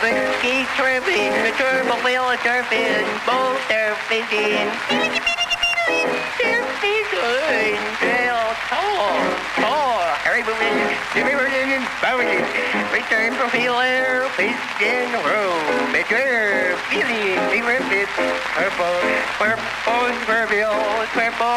Whiskey tripping, the turbo wheel surfing, both are fishing. Surfing good, trail tall. Harry moving, return from feeler, fish in the room. Mature feeling, terrific, purple, purple, purple.